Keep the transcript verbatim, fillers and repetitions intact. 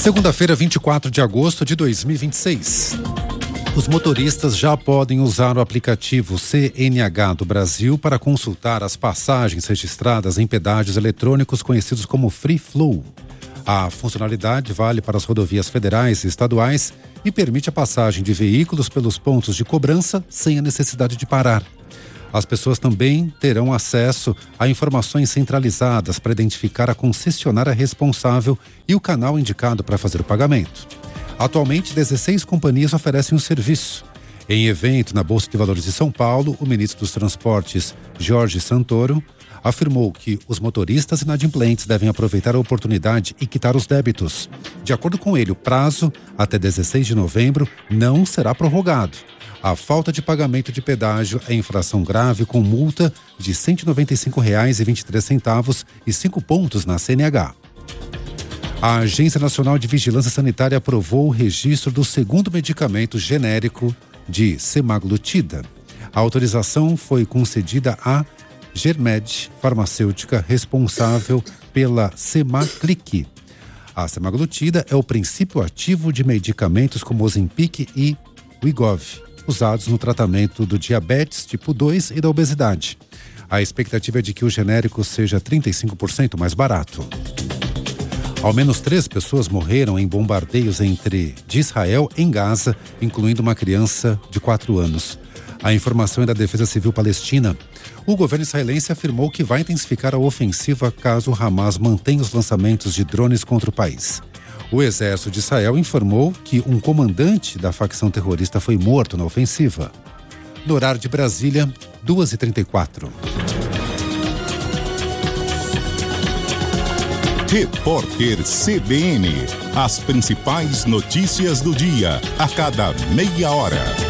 Segunda-feira, vinte e quatro de agosto de dois mil e vinte e seis. Os motoristas já podem usar o aplicativo C N H do Brasil para consultar as passagens registradas em pedágios eletrônicos conhecidos como Free Flow. A funcionalidade vale para as rodovias federais e estaduais e permite a passagem de veículos pelos pontos de cobrança sem a necessidade de parar. As pessoas também terão acesso a informações centralizadas para identificar a concessionária responsável e o canal indicado para fazer o pagamento. Atualmente, dezesseis companhias oferecem o serviço. Em evento na Bolsa de Valores de São Paulo, o ministro dos Transportes, Jorge Santoro, afirmou que os motoristas inadimplentes devem aproveitar a oportunidade e quitar os débitos. De acordo com ele, o prazo, até dezesseis de novembro, não será prorrogado. A falta de pagamento de pedágio é infração grave com multa de cento e noventa e cinco reais e vinte e três centavos e cinco pontos na C N H. A Agência Nacional de Vigilância Sanitária aprovou o registro do segundo medicamento genérico de semaglutida. A autorização foi concedida à Germed, farmacêutica responsável pela Semaclic. A semaglutida é o princípio ativo de medicamentos como Ozempic e Wegovy, usados no tratamento do diabetes tipo dois e da obesidade. A expectativa é de que o genérico seja trinta e cinco por cento mais barato. Ao menos três pessoas morreram em bombardeios entre de Israel em Gaza, incluindo uma criança de quatro anos. A informação é da Defesa Civil Palestina. O governo israelense afirmou que vai intensificar a ofensiva caso o Hamas mantenha os lançamentos de drones contra o país. O exército de Israel informou que um comandante da facção terrorista foi morto na ofensiva. No horário de Brasília, duas e trinta e quatro. Repórter C B N. As principais notícias do dia, a cada meia hora.